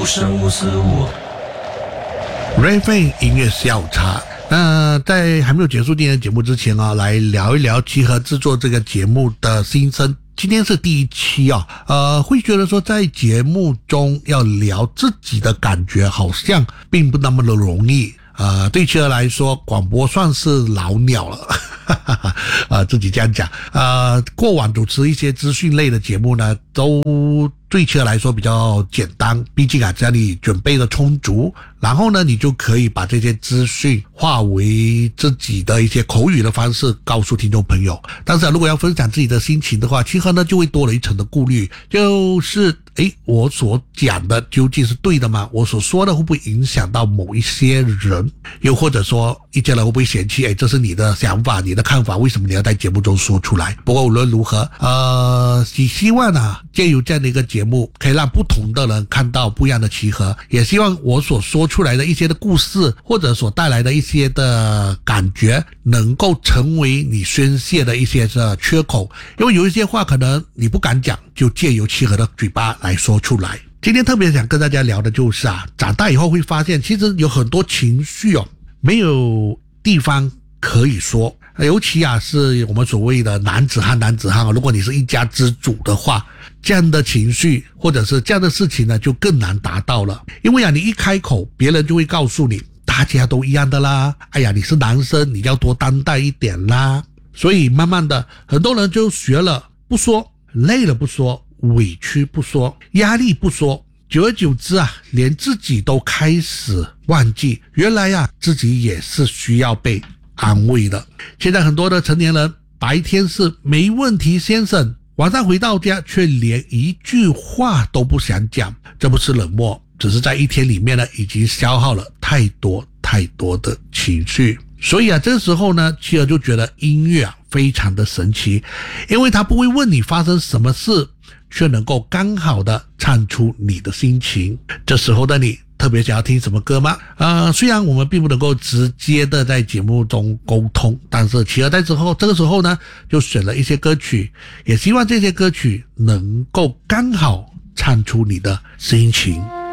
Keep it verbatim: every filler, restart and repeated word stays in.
声无私无。 Ray 音乐下午茶。那在还没有结束今天的节目之前啊，来聊一聊集合制作这个节目的心声。今天是第一期啊，呃，会觉得说在节目中要聊自己的感觉，好像并不那么的容易。呃，对企鹅来说，广播算是老鸟了，呃，自己这样讲。呃，过往主持一些资讯类的节目呢，都对企鹅来说比较简单，毕竟啊，只要你准备的充足，然后呢，你就可以把这些资讯化为自己的一些口语的方式告诉听众朋友。但是啊，如果要分享自己的心情的话，企鹅呢就会多了一层的顾虑，就是诶，我所讲的究竟是对的吗？我所说的会不会影响到某一些人？又或者说一些人会不会嫌弃，诶，这是你的想法，你的看法，为什么你要在节目中说出来？不过无论如何，呃，也希望啊，借由这样的一个节目，可以让不同的人看到不一样的集合，也希望我所说出来的一些的故事，或者所带来的一些的感觉，能够成为你宣泄的一些的缺口。因为有一些话可能你不敢讲，就借由集合的嘴巴来说出来。今天特别想跟大家聊的就是啊，长大以后会发现，其实有很多情绪哦，没有地方可以说。尤其啊，是我们所谓的男子汉男子汉啊，如果你是一家之主的话，这样的情绪或者是这样的事情呢，就更难达到了。因为啊，你一开口，别人就会告诉你，大家都一样的啦。哎呀，你是男生，你要多担待一点啦。所以慢慢的，很多人就学了不说，累了不说，委屈不说，压力不说，久而久之啊，连自己都开始忘记，原来啊，自己也是需要被安慰的。现在很多的成年人，白天是没问题先生，晚上回到家却连一句话都不想讲，这不是冷漠，只是在一天里面呢，已经消耗了太多太多的情绪。所以啊，这个时候呢，企鹅就觉得音乐啊非常的神奇，因为它不会问你发生什么事，却能够刚好的唱出你的心情。这时候的你特别想要听什么歌吗？呃，虽然我们并不能够直接的在节目中沟通，但是企鹅在之后这个时候呢，就选了一些歌曲，也希望这些歌曲能够刚好唱出你的心情。